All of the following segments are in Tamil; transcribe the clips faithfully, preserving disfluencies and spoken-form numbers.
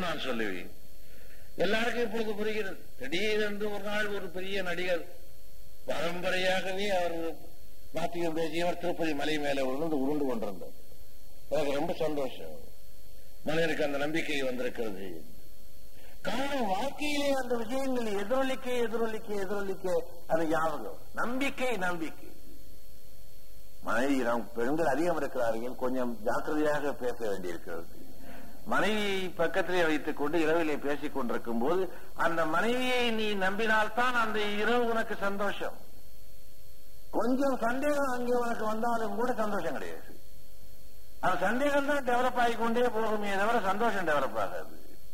நான் சொல்லுவேன். எல்லாருக்கும் இப்பொழுது புரிகிறது. திடீரென்று ஒரு நாள் ஒரு பெரிய நடிகர் பரம்பரையாகவே அவர் நாட்டியம் பேசியவர் திருப்பதி மலை மேலே விழுந்து உருண்டு கொண்டிருந்தார். எனக்கு ரொம்ப சந்தோஷம். மனிதனுக்கு அந்த நம்பிக்கை வந்திருக்கிறது. காரணம் வாழ்க்கையிலே அந்த விஷயங்கள் எதிரொலிக்க எதிரொலிக்க எதிரொலிக்க அது ஞாபகம். நம்பிக்கை நம்பிக்கை. மனைவி நாம் பெண்கள் அதிகம் இருக்கிறார்கள், கொஞ்சம் ஜாக்கிரதையாக பேச வேண்டியிருக்கிறது. மனைவியை பக்கத்திலே வைத்துக் கொண்டு இரவிலே பேசிக் கொண்டிருக்கும் போது அந்த மனைவியை நீ நம்பினால்தான் அந்த இரவு உனக்கு சந்தோஷம். கொஞ்சம் சந்தேகம் அங்கே உனக்கு வந்தாலும் கூட சந்தோஷம் கிடையாது. அந்த சந்தேகம் தான் டெவலப் ஆகிக்கொண்டே போகுமே தவிர சந்தோஷம் டெவலப் ஆகாது.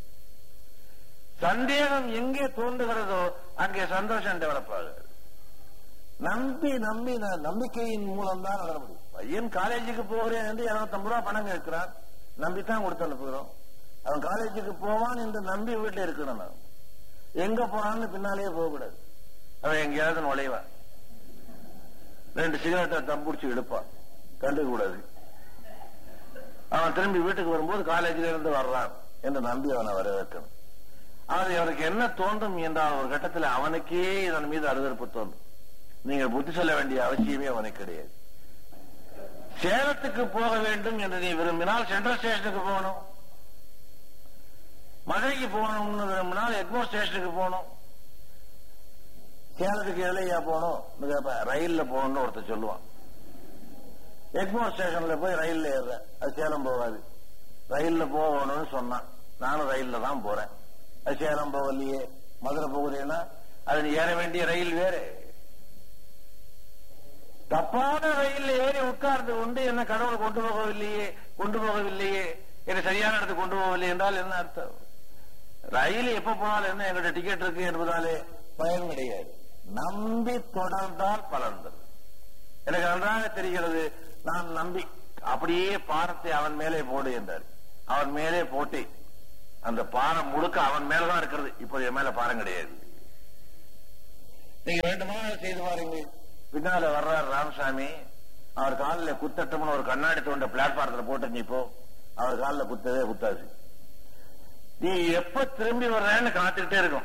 சந்தேகம் எங்கே தோன்றுகிறதோ அங்கே சந்தோஷம் டெவலப் ஆகுது. நம்பி நம்பி நம்பிக்கையின் மூலம் தான் நட முடியும். பையன் காலேஜுக்கு போகிறேன் என்று இருநூத்தி ஐம்பது ரூபா பணம் கேட்கிறான், நம்பித்தான் கொடுத்து அனுப்புகிறோம். அவன் காலேஜுக்கு போவான் என்று நம்பி வீட்டில் இருக்கணும். நான் எங்க போறான்னு பின்னாலேயே போகக்கூடாது. அவன் எங்கேயாவது நுழைவான், ரெண்டு சிகரெட்டை தம்புடிச்சு எடுப்பான், கண்டுக்க கூடாது. அவன் திரும்பி வீட்டுக்கு வரும்போது காலேஜில இருந்து வர்றான் என்று நம்பி அவனை வரவேற்கணும். அது அவனுக்கு என்ன தோன்றும் என்றால் ஒரு கட்டத்தில் அவனுக்கே இதன் மீது அருவருப்பு தோன்றும். நீங்கள் புத்தி சொல்ல வேண்டிய அவசியமே அவனுக்கு கிடையாது. சேலத்துக்கு போக வேண்டும் என்று நீ விரும்பினால் சென்ட்ரல் ஸ்டேஷனுக்கு போகணும். மதுரைக்கு போகணும்னு விரும்பினால் எக்மோர் ஸ்டேஷனுக்கு போகணும். சேலத்துக்கு எல்லையா போகணும், ரயில்ல போகணும்னு ஒருத்தர் சொல்லுவான். எக்மோர் ஸ்டேஷன்ல போய் ரயில்ல ஏற, அது சேலம் போகாது. ரயில்ல போகணும்னு சொன்னான், நானும் ரயில்ல தான் போறேன். அது சேலம் போகலையே, மதுரை போகிறேன்னா அது நீ ஏற வேண்டிய ரயில் வேற. தப்பான ரயில் ஏறி உட்கார்ந்து கொண்டு என்ன கடவுள் கொண்டு போகவில்லையே கொண்டு போகவில்லையே என்ன சரியான இடத்துக்கு கொண்டு போகவில்லை என்றால் என்ன அர்த்தம்? ரயில் எப்ப போனாலும் என்ன எங்கிட்ட டிக்கெட் இருக்கு என்பதாலே பயன் கிடையாது. நம்பி தொடர்ந்தால் பலன் தரும். எனக்கு நன்றாக தெரிகிறது. நான் நம்பி அப்படியே பாரத்தை அவன் மேலே போடு என்றார். அவன் மேலே போட்டு அந்த பாரம் முழுக்க அவன் மேலதான் இருக்கிறது. இப்போது என் மேல பாரம் கிடையாது. நீங்க வேண்டுமா செய்து பாருங்க. பின்னால வர்றார் ராமசாமி, அவர் காலில் குத்தட்டம்னு ஒரு கண்ணாடி தோண்ட பிளாட்பாரத்தில் போட்டு நீ போ. அவர் காலில் குத்தவே குத்தாது. நீ எப்ப திரும்பி வர்றேன்னு காத்துக்கிட்டே இருக்கும்.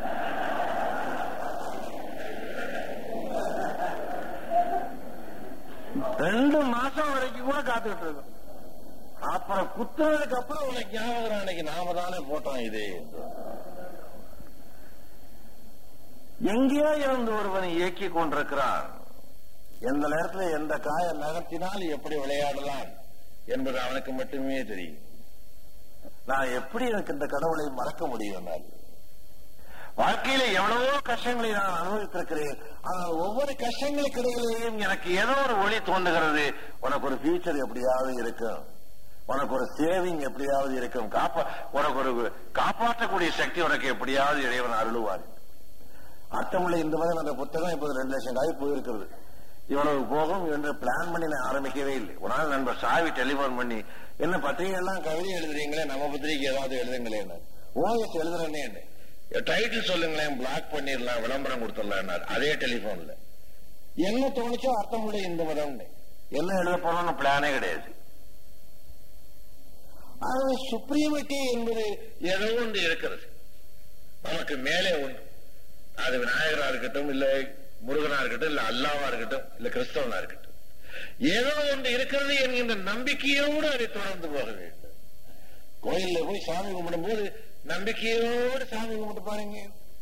ரெண்டு மாசம் வரைக்கும் கூட காத்துக்கிட்டு இருக்கும். அப்புறம் குத்துறதுக்கு அப்புறம் உனக்கு ஞாபகம், அன்னைக்கு நாம தானே போட்டோம் இது. எங்கேயோ இருந்து ஒருவன் இயக்கி கொண்டிருக்கிறான். எந்த நேரத்தில் எந்த காய நகர்த்தினால் எப்படி விளையாடலாம் என்பது அவனுக்கு மட்டுமே தெரியும். நான் எப்படி எனக்கு இந்த கடவுளை மறக்க முடியும்? வாழ்க்கையில எவ்வளவோ கஷ்டங்களை நான் அனுபவித்திருக்கிறேன். ஆனால் ஒவ்வொரு கஷ்டங்களுக்கு இடையிலேயும் எனக்கு ஏதோ ஒரு ஒளி தோன்றுகிறது. உனக்கு ஒரு ஃபியூச்சர் எப்படியாவது இருக்கும், உனக்கு ஒரு சேவிங் எப்படியாவது இருக்கும், காப்பா உனக்கு ஒரு காப்பாற்றக்கூடிய சக்தி உனக்கு எப்படியாவது இறைவன் அருளுவார். அர்த்தமுள்ள இந்த மாதிரி அந்த புத்தகம் இப்போது ரெண்டு லட்சம் காய் போயிருக்கிறது. இவ்வளவு போகும் என்று பிளான் பண்ணி நான் ஆரம்பிக்கவே இல்லை. ஒரு நாள் நண்பர் சாவி டெலிபோன் பண்ணி, என்ன பத்திரிகை எல்லாம் கவிதை எழுதுறீங்களே, நம்ம பத்திரிகை ஏதாவது எழுதுங்களேன். ஓஎஸ் எழுதுறேன்னே, டைட்டில் சொல்லுங்களேன், பிளாக் பண்ணிடலாம், விளம்பரம் கொடுத்துடலாம். அதே டெலிபோன்ல என்ன தோணுச்சோ அர்த்தமுள்ள இந்த மதம் என்ன எழுத போறோம்னு பிளானே கிடையாது. ஆகவே சுப்ரீமிட்டி என்பது ஏதோ ஒன்று இருக்கிறது நமக்கு மேலே ஒன்று. அது விநாயகரா இருக்கட்டும், இல்ல முருகனா இருக்கட்டும், இல்ல அல்லாவா இருக்கட்டும், இல்ல கிறிஸ்தவனா இருக்கட்டும், ஏதோ ஒன்று இருக்கிறது என்கின்ற நம்பிக்கையோடு அதை தொடர்ந்து போக வேண்டும். கோயில்ல போய் சாமி கும்பிடும் போது நம்பிக்கையோடு சாமி கும்பிட்டு பாருங்க.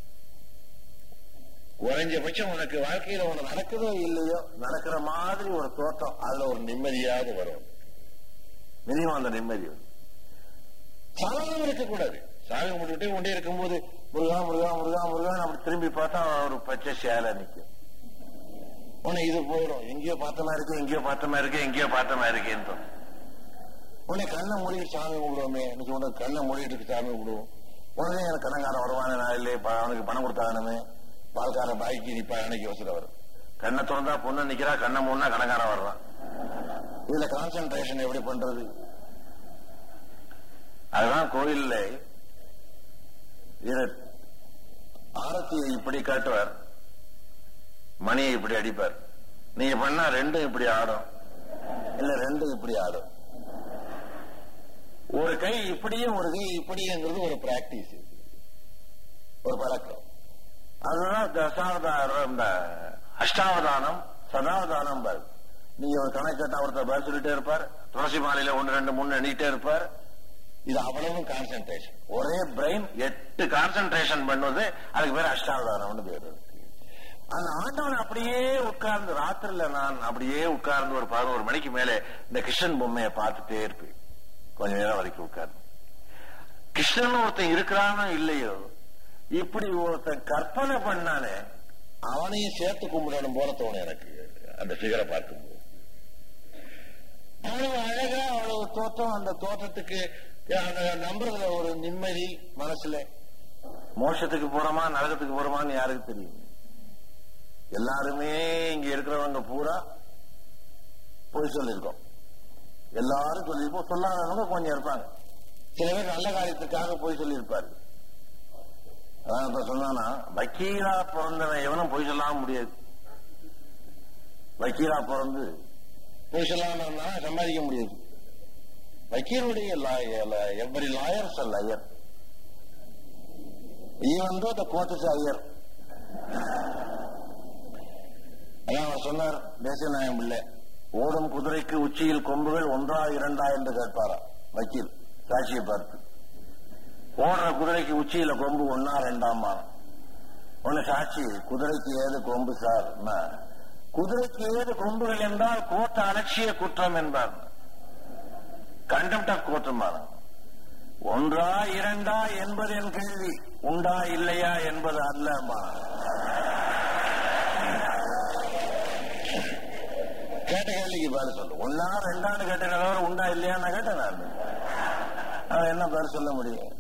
குறைஞ்சபட்சம் உனக்கு வாழ்க்கையில ஒண்ணு நடக்குதோ இல்லையோ, நடக்கிற மாதிரி ஒரு தோட்டம், அதுல ஒரு நிம்மதியாவது வரும். மினிமம் அந்த நிம்மதி வரும். சாதகம் இருக்கக்கூடாது. சாமி கும்பிட்டுட்டே கொண்டே இருக்கும் போது முருகா முருகா முருகா முருகான்னு அப்படி திரும்பி பார்த்தா ஒரு பச்சை சேலை நிற்கும். உன்னை இது போயிடும், எங்கேயோ பார்த்தமா இருக்கு, எங்கேயோ பார்த்தமா இருக்கு, எங்கேயோ பார்த்தமா இருக்கேன்னு. உன்னை கண்ணை மூடிட்டு சாமி கும்பிடுவோமே, எனக்கு உனக்கு கண்ணை மூடிட்டு சாமி கும்பிடுவோம். உடனே எனக்கு கண்ணங்காரன் வருவானே, நான் இல்லை அவனுக்கு பணம் கொடுத்தாகணுமே, பால்காரன் பாய்க்கு நிப்பா அன்னைக்கு யோசனை வரும். கண்ணை திறந்தா பொண்ணு நிக்கிறா, கண்ணை மூணா கணக்காரன் வர்றான். இதுல கான்சென்ட்ரேஷன் எப்படி பண்றது? அதுதான் கோயில்ல ஆரத்தியை இப்படி காட்டுவார், மணியை இப்படி அடிப்பார். நீங்க பண்ணா ரெண்டும் இப்படி ஆடும், இல்ல ரெண்டும் இப்படி ஆடும். ஒரு கை இப்படியும் ஒரு கை இப்படிங்கிறது ஒரு பிராக்டிஸ், ஒரு பழக்கம். அதுதான் தசாவதாரம், இந்த அஷ்டாவதானம் சதாவதானம். பாரு, நீங்க ஒரு கணக்கு கேட்டா ஒருத்தர் பேர் சொல்லிட்டே இருப்பார், துளசி மாலையில ஒன்னு ரெண்டு மூணு எண்ணிட்டே இருப்பார். இது அவ்வளவு கான்சென்ட்ரேஷன், ஒரே பிரெயின் எட்டு கான்சென்ட்ரேஷன் பண்ணுவது, அதுக்கு பேர் அஷ்டாவதானம்னு பேர் இருக்கு. அந்த ஆண்டவன் அப்படியே உட்கார்ந்து ராத்திரில நான் அப்படியே உட்கார்ந்து ஒரு பதினோரு மணிக்கு மேலே இந்த கிருஷ்ணன் பொம்மையை பார்த்துட்டே இருப்பேன். கொஞ்ச நேரம் வரைக்கும் உட்கார்ந்து கிருஷ்ணன் ஒருத்தன் இருக்கிறானோ இல்லையோ, இப்படி ஒருத்தன் கற்பனை பண்ணானே அவனையும் சேர்த்து கும்பிடணும் போல தோணும் எனக்கு அந்த ஃபிகரை பார்க்கும்போது. அவ்வளவு அழகா அவ்வளவு தோற்றம், அந்த தோற்றத்துக்கு நம்புறதுல ஒரு நிம்மதி மனசுல. மோட்சத்துக்கு போறோமா நரகத்துக்கு போறோமான்னு யாருக்கு தெரியும்? எல்லாருமே இங்க இருக்கிறவங்க பூரா போய் சொல்லியிருக்கோம், எல்லாரும் சொல்லியிருப்போம். சொல்லாதவங்க கொஞ்சம் இருப்பாங்க, சில பேர் நல்ல காரியத்துக்காக போய் சொல்லியிருப்பாரு. அதான் இப்ப சொன்னா, வக்கீலா பிறந்தவன் எவனும் பொய் சொல்லாம முடியாது. வக்கீலா பிறந்து பொய் சொல்லாம சம்பாதிக்க முடியாது. வக்கீலுடைய every lawyers layer, even though the court is layer. அதான் அவர் சொன்னார் தேசியநாயகம் பிள்ளை, ஓடும் குதிரைக்கு உச்சியில் கொம்புகள் ஒன்றா இரண்டா என்று கேட்பாரா வக்கீல் சாட்சியை பார்த்து. ஓடுற குதிரைக்கு உச்சியில கொம்பு ஒன்னா ரெண்டாமா? ஒன்னு சாட்சி, குதிரைக்கு ஏது கொம்பு சார்? குதிரைக்கு ஏது கொம்புகள் என்றால் கோர்ட் அலட்சிய குற்றம் என்பார், கண்டெம்ட் ஆஃப் கோர்ட். ஒன்றா இரண்டா என்பது என் கேள்வி, உண்டா இல்லையா என்பது அல்லமா. கேட்ட கேள்விக்கு பதில் சொல்லு. ஒன்னா ரெண்டான்னு கேட்டேன், உண்டா இல்லையா நான் கேட்டேன். நான் அவன் என்ன பதில் சொல்ல முடியும்?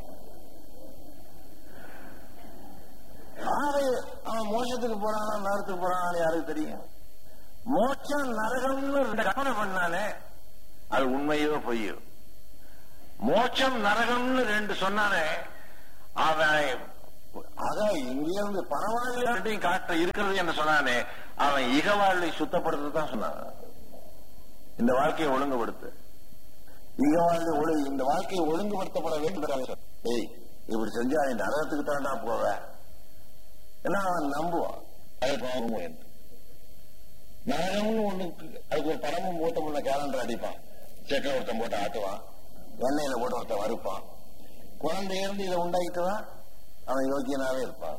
அவன் மோட்சத்துக்கு போறானா நரகத்துக்கு போறானு யாருக்கு தெரியும்? மோட்சம் நரகம்னு ரெண்டு கற்பனை பண்ணானே, அது உண்மையோ பொய்யோ? மோட்சம் நரகம்னு ரெண்டு சொன்னானே, அவன் அதான் இங்கிருந்து பரவாயில்ல காட்ட இருக்கிறது என்று சொன்னானே, அவன் இக வாழ்வை சுத்தப்படுத்ததான் சொன்னான். இந்த வாழ்க்கையை ஒழுங்குபடுத்து, இக வாழ்வை ஒழு இந்த வாழ்க்கையை ஒழுங்குபடுத்தப்பட வேண்டும். ஏய், இப்படி செஞ்சா நீ நரகத்துக்கு தாண்டா போவ, ஏன்னா அவன் நம்புவான். அது போகும் என்று நரகம்னு ஒண்ணுக்கு அதுக்கு ஒரு படமும் போட்ட முன்ன கேலண்டர் அடிப்பான், செட்டில் ஒருத்தன் போட்டு ஆட்டுவான், எண்ணெயில போட்டு ஒருத்தன் வறுப்பான். குழந்தை இருந்து இதை உண்டாக்கிட்டுதான் அவன் யோக்கியனாவே இருப்பான்.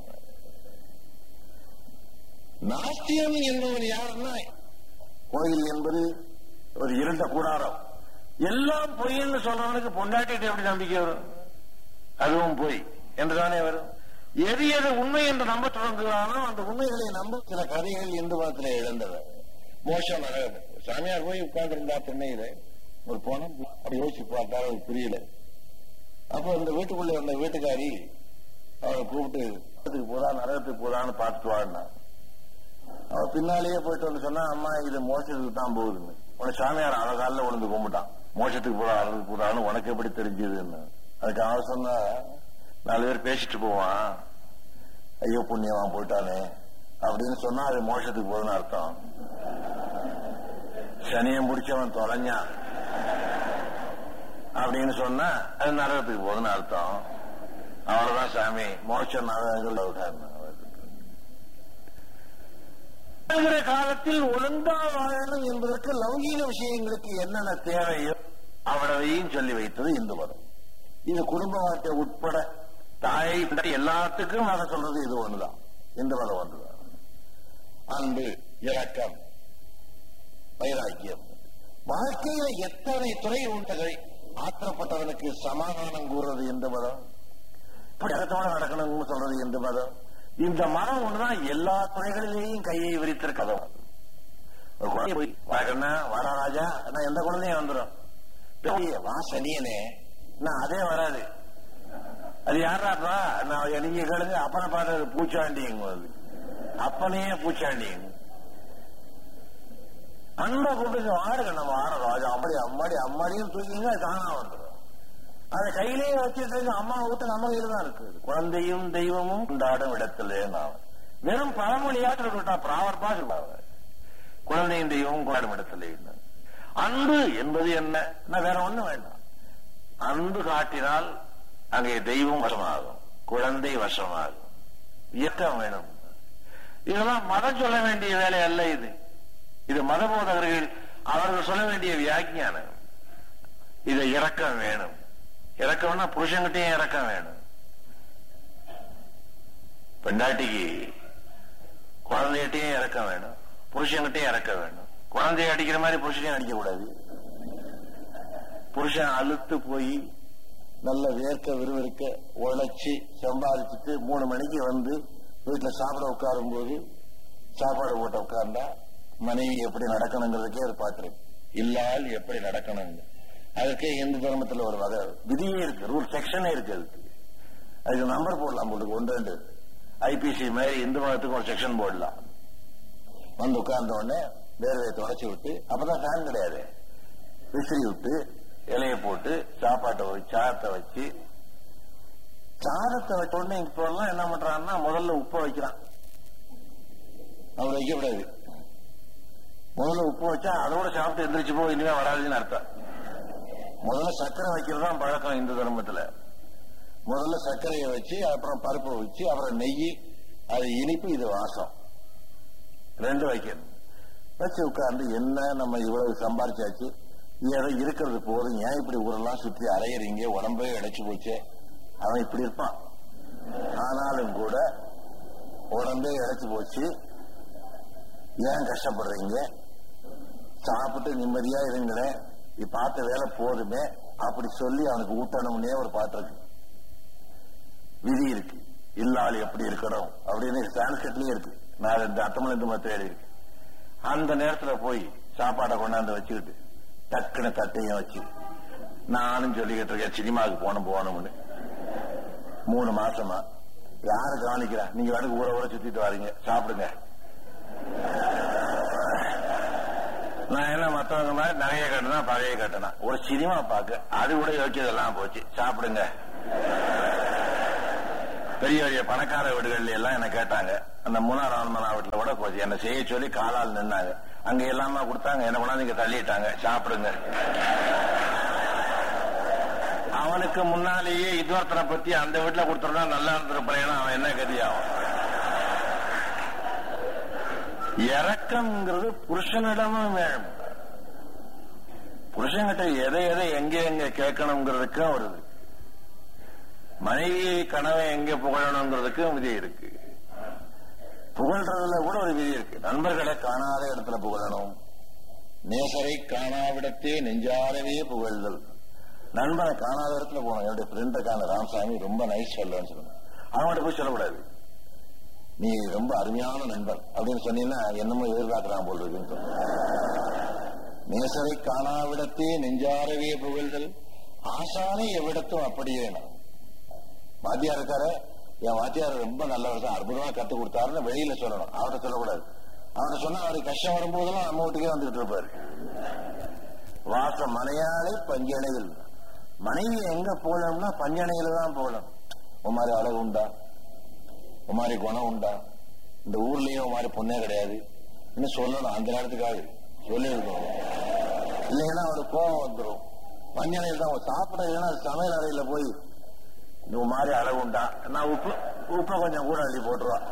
நாஸ்தியம் என்பவன் யாருன்னா, கோயில் என்பது ஒரு இருண்ட கூடாரம், எல்லாம் பொய்ன்னு சொல்றவனுக்கு பொண்டாட்டிட்டு எப்படி நம்பிக்கை வரும்? அதுவும் பொய் என்றுதானே வரும். எது எது உண்மை என்று நம்ப தொடங்குகிறானோ அந்த உண்மைகளை நம்ப சில கதைகள் இந்து மதத்திலே இழந்தது. மோசம் நரகம். சாமியார் போய் உட்கார்ந்து இருந்தா திண்ணையில ஒரு போனம் அப்படி யோசிச்சு பார்த்தாரு, அவருக்கு புரியல. அப்போ இந்த வீட்டுக்குள்ள இருந்த வீட்டுக்காரி அவரை கூப்பிட்டு நரகத்துக்கு போதா நரகத்துக்கு போதான்னு பார்த்துட்டு வாழ்னா. அவ பின்னாலேயே போயிட்டு வந்து சொன்னா, அம்மா இது மோசத்துக்கு தான் போகுதுன்னு. உனக்கு சாமியார் அவ காலில் விழுந்து கும்பிட்டான், மோசத்துக்கு போதா நரகத்துக்கு போதான்னு உனக்கு எப்படி தெரிஞ்சதுன்னு. அதுக்கு அவன் சொன்னா, நாலு பேர் பேசிட்டு போவான், ஐயோ புண்ணியவான் போயிட்டானே அப்படின்னு சொன்னா அது மோட்சத்துக்கு போகுதுன்னு அர்த்தம். சனியம் பிடிச்சவன் தொலைஞ்சான் அப்படின்னு சொன்னா அது நரகத்துக்கு போகுதுன்னு அர்த்தம். அவ்வளவுதான் சாமி, மோட்சம் நரகங்கள். காலத்தில் ஒழுங்கா வாழணும் என்பதற்கு லௌகீக விஷயங்களுக்கு என்னென்ன தேவையோ அவ்வளவையும் சொல்லி வைத்தது இந்து மதம். இது குடும்ப வாழ்க்கை உட்பட தாயை எல்லாத்துக்கும் அதை சொல்றது இது ஒண்ணுதான், இந்து மதம் ஒன்றுதான். அன்பு, இரக்கம், வைராக்கியம். வாழ்க்கையில எத்தனை துறை உண்டதை ஆத்திரப்பட்டவனுக்கு சமாதானம் கூறுறது இந்து மதம். இப்படி இடத்தோட நடக்கணும்னு சொல்றது இந்து மதம். இந்த மதம் ஒண்ணுதான் எல்லா துறைகளிலேயும் கையை விரித்திருக்கதோ. ஒரு குழந்தை போய் வளர்க்கணும்னா வாடா ராஜா, நான் எந்த குழந்தையும் வந்துடும். வா சனியனே, நான் அதே வராது. அது யாராப்பா? நான் நீங்க கேளுங்க, அப்பனை பார்த்தது பூச்சாண்டிங்க, அப்பனையே பூச்சாண்டிங்க. அன்பை கூப்பிட்டு ஆடுங்க, நம்ம ஆட ராஜா அம்மாடி அம்மாடி அம்மாடியும் தூக்கிங்க, தானா வந்துடும். அதை கையிலேயே வச்சுட்டு அம்மா ஊத்த நம்ம கையில தான் இருக்கு. குழந்தையும் தெய்வமும் கொண்டாடும் இடத்துல நான் வெறும் பழமொழியாட்டு இருக்கா, பிராவர்பா சொல்லுவாங்க. குழந்தையும் தெய்வமும் கொண்டாடும் இடத்துல அன்பு என்பது என்ன? வேற ஒண்ணு வேண்டாம். அன்பு காட்டினால் அங்கே தெய்வம் வசமாகும், குழந்தை வசமாகும். இயக்கம் வேணும். இதெல்லாம் மதம் சொல்ல வேண்டிய வேலை அல்ல. இது இது மத போதகர்கள் அவர்கள் சொல்ல வேண்டிய வியாக்கியானம். இதை இரக்கம் வேணும். இறக்கம்னா புருஷன்கிட்டையும் இறக்கம் வேணும். பெண்டாட்டிக்கு குழந்தைகிட்டையும் இறக்கம் வேணும், புருஷன்கிட்டையும் இறக்க வேணும். குழந்தைய அடிக்கிற மாதிரி புருஷனையும் அடிக்க கூடாது. புருஷன் அழுத்து போய் நல்ல வேர்க்க விறுவிறுக்க உழைச்சி சம்பாதிச்சுட்டு மூணு மணிக்கு வந்து வீட்டுல சாப்பிட உட்காரும் போது சாப்பாடு போட்ட உட்கார்ந்தா மனைவி எப்படி நடக்கணுங்கிறதுக்கே அது பாத்துருக்கு. இல்லால் எப்படி நடக்கணுங்க அதுக்கே இந்து தர்மத்துல ஒரு வகை விதியே இருக்கு, ரூல் செக்ஷனே இருக்கு. அதுக்கு அதுக்கு நம்பர் போடலாம். போட்டு ஒன்று ரெண்டு ஐபிசி மாதிரி இந்து மதத்துக்கு ஒரு செக்ஷன் போடலாம். வந்து உட்கார்ந்த உடனே வேர்வையை தொடச்சி விட்டு, அப்பதான் ஃபேன் கிடையாது, விசிறி விட்டு இலையை போட்டு சாப்பாட்டை சாதத்தை வச்சு சாதத்தை வச்ச உடனே இப்போ எல்லாம் என்ன பண்றான்னா முதல்ல உப்பை வைக்கிறான். அவர் வைக்கக்கூடாது. முதல்ல உப்பு வச்சா அதோட சாப்பிட்டு எந்திரிச்சு போய் இனிமே வராதுன்னு அர்த்தம். முதல்ல சர்க்கரை வைக்கிறது தான் பழக்கம் இந்து தர்மத்துல. முதல்ல சர்க்கரையை வச்சு அப்புறம் பருப்பை வச்சு அப்புறம் நெய், அது இனிப்பு, இது வாசம், ரெண்டு வைக்கணும். வச்சு உட்கார்ந்து என்ன நம்ம இவ்வளவு சம்பாரிச்சாச்சு, ஏதோ இருக்கிறது போதும், ஏன் இப்படி ஊரெல்லாம் சுற்றி அலையறீங்க, உடம்பே இழைச்சு போச்சு. அவன் இப்படி இருப்பான். ஆனாலும் கூட உடம்பே இழைச்சு போச்சு, ஏன் கஷ்டப்படுறீங்க, சாப்பிட்டு நிம்மதியா இருங்களேன், பார்த்த வேலை போதுமே அப்படி சொல்லி அவனுக்கு ஊட்டணும்னே ஒரு பாட்டு இருக்கு, விதி இருக்கு. இல்லால் எப்படி இருக்கணும் அப்படின்னு சான்ஸ்கிரிட்லயே இருக்கு. நான் இந்த அத்தமலை இந்த மத்திய எழுதி இருக்கு. அந்த நேரத்துல போய் சாப்பாடை கொண்டாந்து வச்சுக்கிட்டு டக்குன்னு தட்டையும் வச்சு நானும் சொல்லிக்கிட்டு இருக்கேன் சினிமாவுக்கு போகணும் போகணும்னு. மூணு மாசமா யாரு கவனிக்கிறா? நீங்க வேணுக்கு ஊற ஊற சுத்திட்டு வாரீங்க, சாப்பிடுங்க. நான் என்ன மத்தவங்க மாதிரி நகையை கட்டினா பகையை கட்டினா ஒரு சினிமா பார்க்க அது கூட யோக்கியதெல்லாம் போச்சு, சாப்பிடுங்க. பெரிய பெரிய பணக்கார வீடுகள்ல எல்லாம் என்ன கேட்டாங்க, அந்த மூணார் ஆழ்மனா வீட்டுல கூட போச்சு, என்ன செய்ய சொல்லி காலால் நின்னாங்க. அங்க எல்லாமே கொடுத்தாங்க, என்ன பண்ணா நீங்க தள்ளிட்டாங்க, சாப்பிடுங்க. அவனுக்கு முன்னாலேயே இதுவர்த்தனை பத்தி அந்த வீட்டுல கொடுத்துருந்தா நல்லா இருந்திருப்பேன், அவன் என்ன கதியாகும். இறக்கம்ங்கிறது புருஷனிடமும் வேணும். புருஷன்கிட்ட எதை எதை எங்க எங்க கேட்கணுங்கிறதுக்கும் வருது. மனைவி கனவை எங்க புகழணுங்கிறதுக்கும் விதி இருக்கு. புகழ்றதுல கூட ஒரு விதி இருக்கு. நண்பர்களை காணாத இடத்துல புகழணும், நேசரை காணாவிடத்தே நெஞ்சாரவே புகழ்தல். நண்பனை காணாத இடத்துல போகணும். என்னுடைய ஃப்ரெண்டுக்கான ராமசாமி ரொம்ப நைஸ் சொல்லணும்னு சொல்லணும். அவன்கிட்ட போய் சொல்லக்கூடாது, நீ ரொம்ப அருமையான நண்பர் அப்படின்னு சொன்னீங்கன்னா என்னமோ எதிர்பார்க்கிறான் போல் இருக்குன்னு சொன்ன. நேசரை காணாவிடத்தே நெஞ்சாரவே புகழ்தல், ஆசானை எவ்விடத்தும் அப்படியே. வாத்தியார் இருக்காரு, என் வாத்தியார் ரொம்ப நல்லவர் தான், அற்புதமா கத்துக் கொடுத்தாருன்னு வெளியில சொல்லணும், அவர்கிட்ட சொல்லக்கூடாது. அவர்கிட்ட சொன்னா அவருக்கு கஷ்டம் வரும்போதெல்லாம் நம்ம வீட்டுக்கே வந்துட்டு இருப்பாரு. வாசம் மனையாளை பஞ்சனையில். மனைவி எங்க போகணும்னா பஞ்சனையில தான் போகணும். உன் மாதிரி அழகு உண்டா, உன் மாதிரி குணம் உண்டா, இந்த ஊர்லயும் உன் மாதிரி பொண்ணே கிடையாது இன்னும் சொல்லணும். அந்த நேரத்துக்காக சொல்லி இருக்கணும். இல்லைன்னா அவருக்கு கோபம் வந்துடும். பஞ்சனையில் தான் சாப்பிட, இல்லைன்னா சமையல் அறையில போய் உன் மாதிரி அழகு உண்டா, நான் உப்பு உப்பை கொஞ்சம் கூட அள்ளி போட்டுருவான்.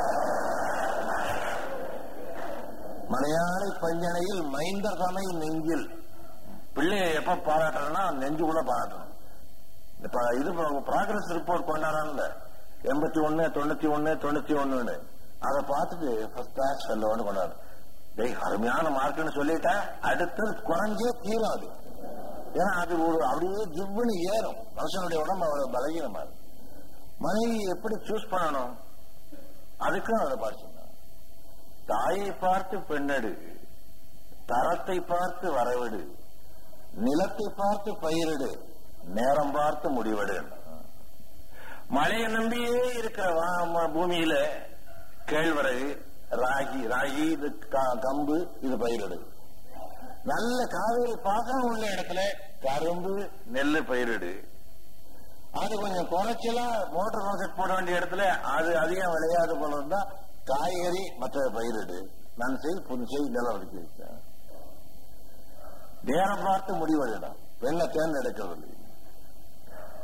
மலையாளி பஞ்சனையில் மைந்தர் சமை நெஞ்சில். பிள்ளைய எப்ப பாராட்டணும்னா நெஞ்சுக்குள்ள பாராட்டணும். இப்ப இது ப்ராக்ரஸ் ரிப்போர்ட் கொண்டாடான்ல, எண்பத்தி ஒண்ணு தொண்ணூத்தி ஒண்ணு தொண்ணூத்தி ஒண்ணுன்னு அதை பார்த்துட்டு ஃபர்ஸ்ட் கிளாஸ் ஃபெல்லோன்னு கொண்டாடு. டேய் அருமையான மார்க்குன்னு சொல்லிட்டா அடுத்தது குறைஞ்சே தீரும். அது ஏன்னா அது ஒரு அப்படியே ஜிவ்னு ஏறும். மனுஷனுடைய உடம்பு அவ்வளவு பலகீனமா இருக்கு. மனைவி எப்படி சூஸ் பண்ணணும் அதுக்கும் அவரை பார்த்து தாயை பார்த்து பெண்ணெடு, தரத்தை பார்த்து வரவிடு, நிலத்தை பார்த்து பயிரிடு, நேரம் பார்த்து முடிவெடு. மழையை நம்பியே இருக்கிற பூமியில கேழ்வரகு, ராகி ராகி இது கம்பு, இது பயிரிடு. நல்ல காவேரி பாசனம் உள்ள இடத்துல கரும்பு நெல்லு பயிரிடு. அது கொஞ்சம் குறைச்சலா மோட்டர் கான்செப்ட் போட வேண்டிய இடத்துல அது அதிகம் விளையாது போல இருந்தா காய்கறி மற்ற பயிரிடு. நான் செய் புது செய் நிலம் ஒதுக்கி வச்சேன். நேரம் பார்த்து முடிவெடுதான். பெண்ணை தேர்ந்தெடுக்கிறது.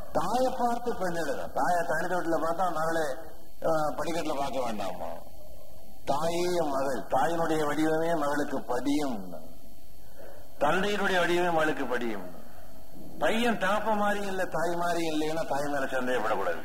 தாயை பார்த்து பெண் எடுக்கும். தாயை தனி தொட்டில பார்த்தா மகளே படிக்கட்டுல பார்க்க வேண்டாமா? தாயே மகள், தாயினுடைய வடிவமே மகளுக்கு படியும், தந்தையினுடைய வடிவமே மகளுக்கு படியும். பையன் தாப்ப மாதிரி இல்ல தாய் மாதிரி இல்லைன்னா தாய் மேல சந்தேகப்படக்கூடாது.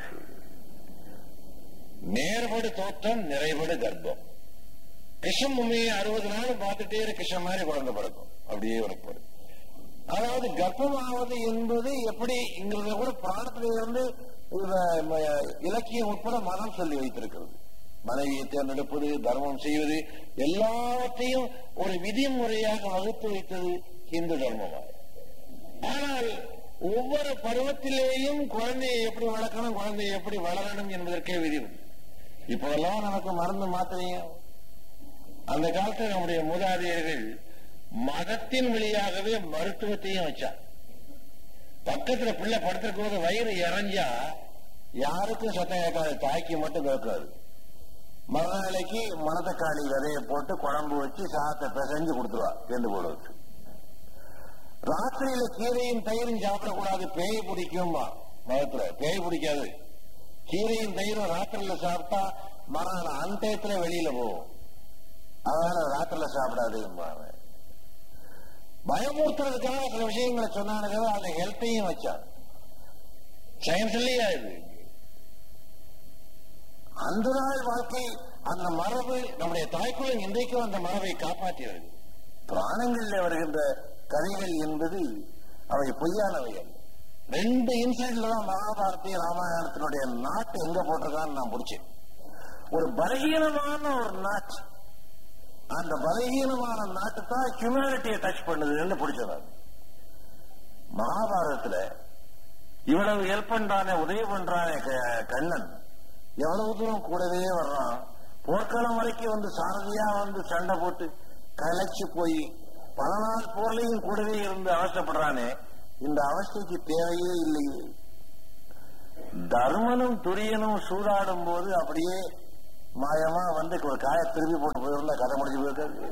நேர்படு தோற்றம் நிறைபடு கர்ப்பம். கிருஷ்ணன் உண்மையை அறுபது நாள் பார்த்துட்டே கிருஷ்ணன் மாதிரி குழந்தை பிறக்கும், அப்படியே வரப்போது. அதாவது கர்ப்பமாவது என்பது எப்படி இங்கிறத கூட பிராணத்திலிருந்து இலக்கியம் உட்பட மனம் சொல்லி வைத்திருக்கிறது. மனைவியை தேர்ந்தெடுப்பது, தர்மம் செய்வது எல்லாவற்றையும் ஒரு விதிமுறையாக வகுத்து வைத்தது இந்து தர்மமாக. ஆனால் ஒவ்வொரு பருவத்திலேயும் குழந்தையை எப்படி வளர்க்கணும், குழந்தையை எப்படி வளரணும் என்பதற்கே விதி. இப்பெல்லாம் நமக்கு மருந்து மாத்திரைங்க. அந்த காலத்தில் நம்முடைய மூதாதையர்கள் மதத்தின் வழியாகவே மருத்துவத்தையும் வச்சார். பக்கத்துல பிள்ளை படுத்திருக்கும் போது வயிறு இறஞ்சா யாருக்கும் சத்தம் கேட்காது, தாய்க்கு மட்டும் கேட்காது. மறுநாளைக்கு மணத்தக்காளி விதையை போட்டு குழம்பு வச்சு சாதத்தை பிசைஞ்சு கொடுத்துருவா, ரெண்டு போல வச்சு. ராத்திரியில கீரையும் தயிரும் சாப்பிடக்கூடாது, பேய் பிடிக்கும்பா மதத்துல. பேய் பிடிக்காது. கீரையும் தயிரும் ராத்திரியில சாப்பிட்டா மரண அந்தயத்துல வெளியில போகும், அதனால ராத்திரில சாப்பிடாதும்பாங்க. பயமுறுத்துறதுக்காக சில விஷயங்களை சொன்னாங்க. அந்த ஹெல்த்தையும் வச்சார். சயின்ஸ்லயே இது அந்த நாள் வாழ்க்கை, அந்த மரபு நம்முடைய தாய்க்குள்ள இன்றைக்கும் அந்த மரபை காப்பாற்றி வருது. புராணங்களில் வருகின்ற கதைகள் என்பது அவை பொய்யானவை அல்ல. ரெண்டு இன்சிடென்ட்ல தான் மகாபாரதிய ராமாயணத்தினுடைய நாட்டு எங்க போட்டிருக்கான்னு நான் பிடிச்சேன். ஒரு பலகீனமான ஒரு நாட்டு, அந்த பலகீனமான நாட்டு தான் ஹியூமனிட்டியை டச் பண்ணுதுன்னு பிடிச்சது. மகாபாரதத்துல இவ்வளவு ஹெல்ப் பண்றானே, உதவி பண்றானே கண்ணன், எவ்வளவு தூரம் கூடவே வர்றான். போர்க்களம் வரைக்கும் வந்து சாரதியா வந்து சண்டை போட்டு கலைச்சு போய் பல நாள் போர்லையும் கூடவே இருந்து அவசப்படுறானே, இந்த அவஸ்தைக்கு தேவையே இல்லையே. தர்மனும் துரியனும் சூதாடும் போது அப்படியே மாயமா வந்து ஒரு காய திருப்பி போட்டு போயிருந்தா கதை முடிஞ்சு போயிருக்காது.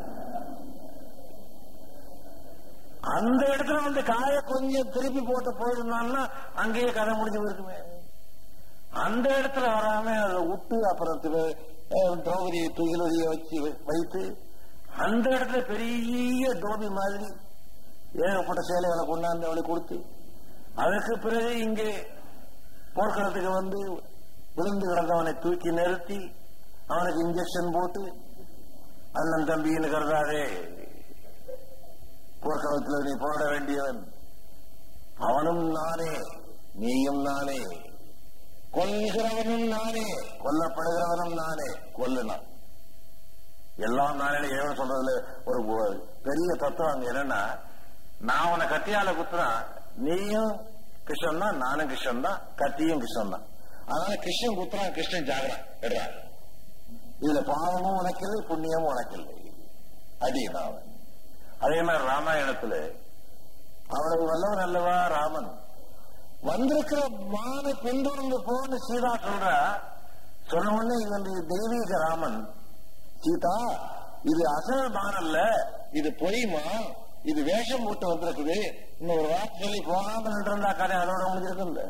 அந்த இடத்துல வந்து காய கொஞ்சம் திருப்பி போட்டு போயிருந்தான்னா அங்கேயே கதை முடிஞ்சு போயிருக்குமே. அந்த இடத்துல வராம அதை விட்டு அப்புறம் திரௌபதியை துகிலதியை வச்சு வைத்து அந்த இடத்துல பெரிய டோபி மாதிரி ஏகப்பட்ட சேலைகளை கொண்டாந்து அவளை கொடுத்து, அதற்கு பிறகு இங்கே போர்க்களத்துக்கு வந்து விழுந்து கிடந்தவனை தூக்கி நிறுத்தி அவனுக்கு இன்ஜெக்ஷன் போட்டு, அண்ணன் தம்பின்னு கருதாதே, போர்க்களத்தில் நீ போட வேண்டியவன், அவனும் நானே நீயும் நானே, கொல்கிறவனும் நானே கொல்லப்படுகிறவனும் நானே, கொல்லுனா எல்லாம் நானே. ஏன் சொல்றதுல ஒரு பெரிய தத்துவம் அங்க என்னன்னா, நான் உன்னை கத்தியால குத்துனா நீயும் கிருஷ்ணன் தான், நானும் கிருஷ்ணன் தான், கத்தியும் கிருஷ்ணன் தான். அதனால கிருஷ்ணன் குத்துறான், கிருஷ்ணன் ஜாகிறான் எடுறான். இதுல பாவமும் உனக்கில்லை, புண்ணியமும் உனக்கில்லை அடினா. அதே மாதிரி ராமாயணத்துல அவ்வளவு வல்லவன் அல்லவா ராமன். வந்திருக்கிற மானை பின்தொடர்ந்து போன்னு சீதா சொல்ற. சொன்ன உடனே இவன் தெய்வீக ராமன், சீதா இது அசல் மான் அல்ல, இது பொய்மா, இது வேஷம் போட்டு வந்திருக்குது, இன்னொரு வார்த்தை சொல்லி போகாம நின்றிருந்தா கதை அதோட முடிஞ்சிருக்கு.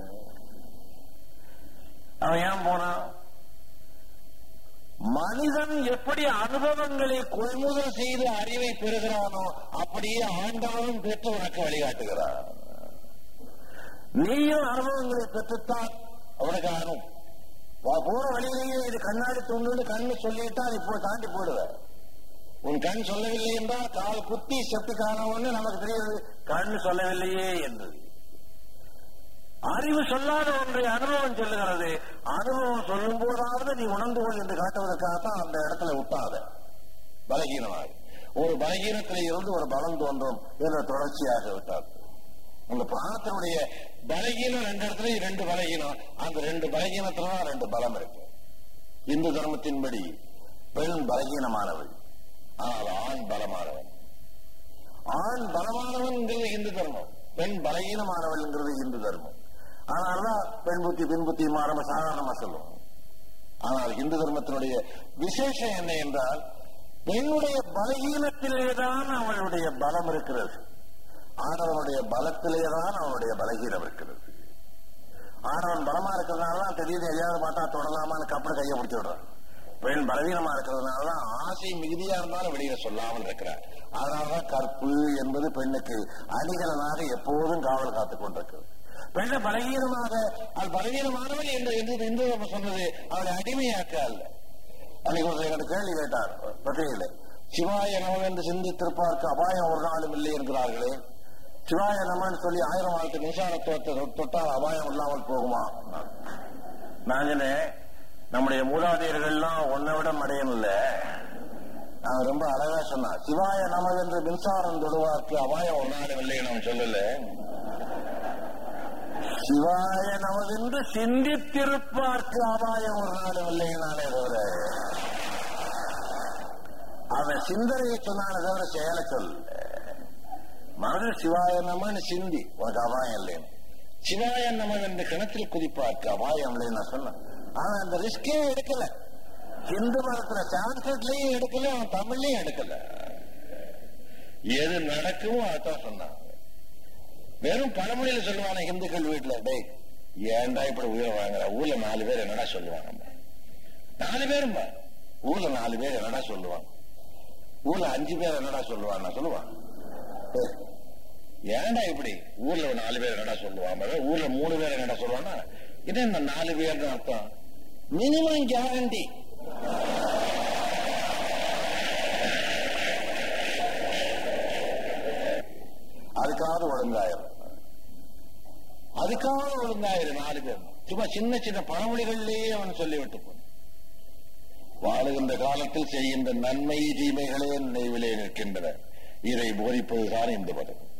அவன் ஏன் போனான்? மனிதன் எப்படி அனுபவங்களை கொள்முதல் செய்து அறிவை பெறுகிறானோ அப்படியே ஆண்டவனும் பெற்று உனக்கு வழிகாட்டுகிறான். நீயும் அனுபவங்களை பெற்றுத்தான் அவனுக்கு ஆனும். போற வழியிலேயே இது கண்ணாடி துண்டு கண்ணு சொல்லிட்டா இப்போ தாண்டி போடுவ. உன் கண் சொல்லவில்லை என்றால் கால் குத்தி செப்டி காணவன்னு நமக்கு தெரியாது, கண்ணு சொல்லவில்லையே என்று. அறிவு சொல்லாத ஒன்றை அனுபவம் சொல்லுகிறது. அனுபவம் சொல்லும் போதாவது நீ உணர்ந்து கொள் என்று காட்டுவதற்காகத்தான் அந்த இடத்துல விட்டாத பலகீனமாக. ஒரு பலகீனத்திலே இருந்து ஒரு பலம் தோன்றும் என்ற தொடர்ச்சியாக விட்டார். அந்த பிராணத்தினுடைய பலகீனம் ரெண்டு இடத்துல ரெண்டு பலகீனம், அந்த ரெண்டு பலகீனத்துலதான் ரெண்டு பலம் இருக்கு. இந்து தர்மத்தின்படி பெண் பலகீனமானவள், ஆனால் ஆண் பலமானவன். ஆண் பலமானவன் இந்து தர்மம், பெண் பலகீனமானவள் இந்து தர்மம். ஆனால்தான் பெண் புத்தி பின் புத்தி மாற சாதாரணமா சொல்லுவோம். ஆனால் இந்து தர்மத்தினுடைய விசேஷம் என்ன என்றால், பெண்ணுடைய பலகீனத்திலேதான் அவளுடைய பலம் இருக்கிறது, ஆடவனுடைய பலத்திலேதான் அவனுடைய பலகீனம் இருக்கிறது. ஆடவன் பலமா இருக்கிறதுனாலதான் தெரியுது எதையாவது பார்த்தா தொடலாமான்னு கப்பல் கையை பிடிச்சி விடுறான். பெண் பலவீனமா இருக்கிறதுனாலதான் ஆசை மிகுதியா இருந்தாலும் வெளியில சொல்லாமல் இருக்கிறார். அதனாலதான் கற்பு என்பது பெண்ணுக்கு அணிகலனாக எப்போதும் காவல் காத்துக் கொண்டிருக்கிறது. பெண்ணை பலவீனமாக அது பலவீனமானவள் என்று இந்து நம்ம சொன்னது அவளை அடிமையாக்க அல்ல. அன்னைக்கு ஒரு எங்கிட்ட கேள்வி கேட்டார் பத்திரிகையில, சிவாய நமன் என்று சிந்தித்திருப்பார்க்கு அபாயம் ஒரு நாளும் இல்லை என்கிறார்களே, சிவாய நமன் சொல்லி ஆயிரம் வாழ்க்கை மின்சாரத்துவத்தை தொட்டால் அபாயம் இல்லாமல் போகுமா? நான் சொன்னேன், நம்முடைய மூதாதையர்கள்லாம் ஒன்னை விட மடையன் இல்ல. நான் ரொம்ப அழகா சொன்னான், சிவாய நமன் என்று மின்சாரம் தொடுவார்க்கு அபாயம் ஒரு நாளும் இல்லை நம்ம சொல்லல, சிவாய நமதென்று சிந்தித்திருப்பார்க்கு அபாயம் ஒரு நாளும் இல்லை. நானே தவிர அவன் சிந்தனையை சொன்னானே தவிர செயலை சொல்ல. மனதில் சிவாய நமன்னு சிந்தி உனக்கு அபாயம் இல்லைன்னு, சிவாய நமன் என்று கிணத்தில் குதிப்பார்க்கு அபாயம் இல்லைன்னு நான் சொன்னேன். ஆனா அந்த ரிஸ்கே எடுக்கல. ஹிந்து மதத்துல சான்ஸ்கிரிட்லயும் எடுக்கல, அவன் தமிழ்லயும் எடுக்கல. எது நடக்குமோ அதான் சொன்னான். வெறும் பழமொழியில சொல்லுவாங்க இந்துக்கள் வீட்டுல, டே ஏன்டா இப்படி உயிரை வாங்குற, ஊர்ல நாலு பேர் என்னடா சொல்லுவாங்க, நாலு பேரும் ஊர்ல நாலு பேர் என்னடா சொல்லுவாங்க, ஊர்ல அஞ்சு பேர் என்னடா சொல்லுவாங்க சொல்லுவான். ஏன்டா இப்படி ஊர்ல நாலு பேர் என்னடா சொல்லுவாங்க, ஊர்ல மூணு பேர் என்னடா சொல்லுவான்னா, இது இந்த நாலு பேர் அர்த்தம் மினிமம் கேரண்டி. அதுக்காவது ஒழுங்காயிரும், அதுக்காவது ஒழுங்காயிரும். நாலு பேர் சும்மா சின்ன சின்ன பழமொழிகளிலேயே அவன் சொல்லிவிட்டு போன. வாழுகின்ற காலத்தில் செய்கின்ற நன்மை தீமைகளே நினைவிலே நிற்கின்றன. இதை போதிப்பதுதான் இந்த பதம்.